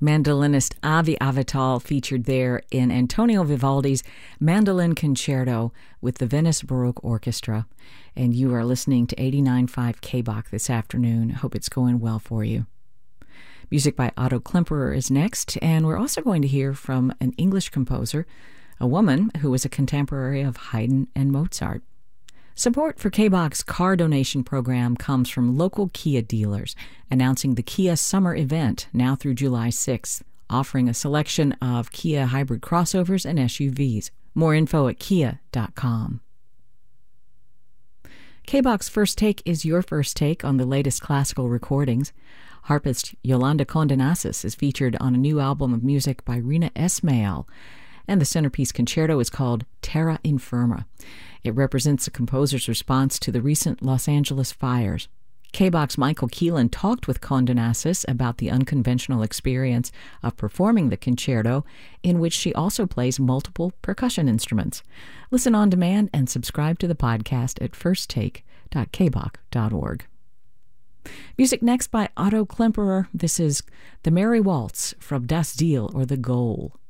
Mandolinist Avi Avital featured there in Antonio Vivaldi's Mandolin Concerto with the Venice Baroque Orchestra. And you are listening to 89.5 KBach this afternoon. Hope it's going well for you. Music by Otto Klemperer is next, and we're also going to hear from an English composer, a woman who was a contemporary of Haydn and Mozart. Support for KBach's car donation program comes from local Kia dealers, announcing the Kia Summer Event now through July 6th, offering a selection of Kia hybrid crossovers and SUVs. More info at kia.com. KBach's First Take is your first take on the latest classical recordings. Harpist Yolanda Condenasis is featured on a new album of music by Rina Esmail, and the centerpiece concerto is called Terra Infirma. It represents the composer's response to the recent Los Angeles fires. KBach's Michael Keelan talked with Condenasis about the unconventional experience of performing the concerto, in which she also plays multiple percussion instruments. Listen on demand and subscribe to the podcast at firsttake.kbach.org. Music next by Otto Klemperer. This is The Merry Waltz from Das Deal, or The Goal.